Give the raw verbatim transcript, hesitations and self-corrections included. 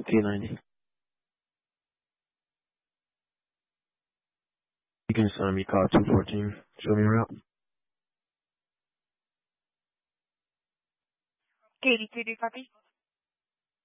T ninety. You can send me call two fourteen. Show me around. Katie, two do you copy?